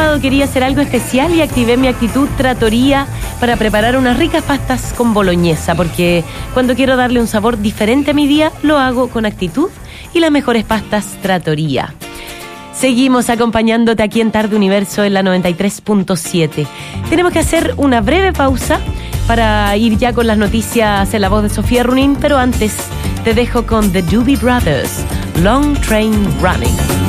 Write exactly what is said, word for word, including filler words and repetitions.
sábado quería hacer algo especial y activé mi actitud Trattoria para preparar unas ricas pastas con boloñesa, porque cuando quiero darle un sabor diferente a mi día, lo hago con actitud y las mejores pastas Trattoria. Seguimos acompañándote aquí en Tarde Universo en la noventa y tres punto siete. Tenemos que hacer una breve pausa para ir ya con las noticias en la voz de Sofía Runin, pero antes te dejo con The Doobie Brothers, Long Train Running.